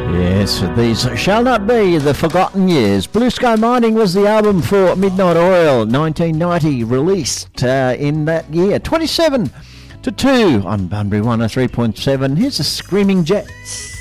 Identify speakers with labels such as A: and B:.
A: Yes, these shall not be the forgotten years. Blue Sky Mining was the album for Midnight Oil, 1990, released in that year. 27 to 2 on Bunbury 103.7. Here's the Screaming Jets.